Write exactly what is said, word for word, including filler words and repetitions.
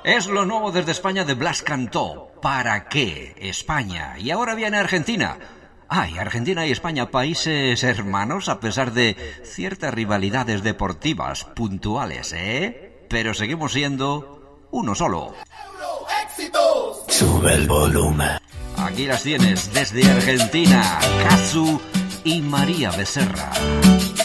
Es lo nuevo desde España de Blas Cantó. ¿Para qué? España. Y ahora viene Argentina. Ay, Argentina y España, países hermanos a pesar de ciertas rivalidades deportivas puntuales, ¿eh? Pero seguimos siendo uno solo. Sube el volumen. Aquí las tienes desde Argentina, Casu y María Becerra.